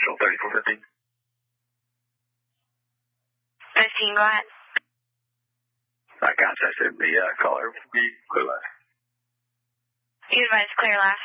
Central 3415. 15, go ahead. I contacted the caller. Clear last. You advised clear last.